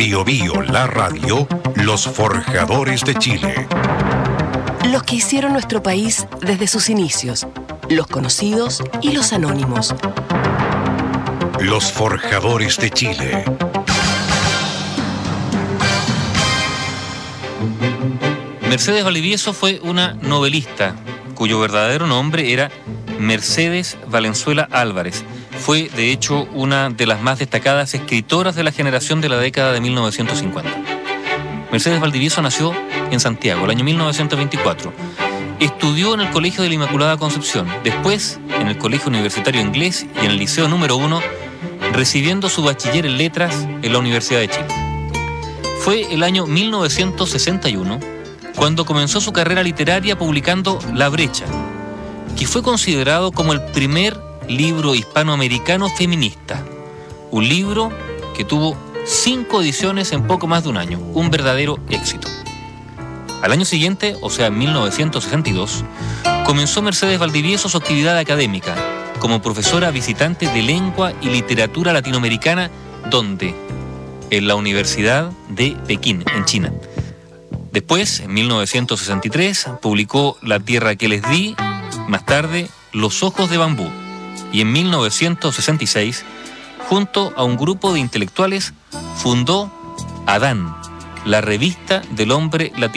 Bio Bio, la radio, los forjadores de Chile. Los que hicieron nuestro país desde sus inicios, los conocidos y los anónimos. Los forjadores de Chile. Mercedes Valdivieso fue una novelista cuyo verdadero nombre era Mercedes Valenzuela Álvarez. Fue, de hecho, una de las más destacadas escritoras de la generación de la década de 1950. Mercedes Valdivieso nació en Santiago, el año 1924. Estudió en el Colegio de la Inmaculada Concepción, después en el Colegio Universitario Inglés y en el Liceo número 1, recibiendo su bachiller en Letras en la Universidad de Chile. Fue el año 1961 cuando comenzó su carrera literaria publicando La Brecha, que fue considerado como el primer libro hispanoamericano feminista. Un libro que tuvo 5 ediciones en poco más de un año, un verdadero éxito. Al año siguiente, o sea, en 1962, comenzó Mercedes Valdivieso su actividad académica como profesora visitante de lengua y literatura latinoamericana, ¿dónde? En la Universidad de Pekín, en China. Después, en 1963, publicó La tierra que les di, más tarde, Los ojos de bambú. Y en 1966, junto a un grupo de intelectuales, fundó Adán, la revista del hombre latinoamericano.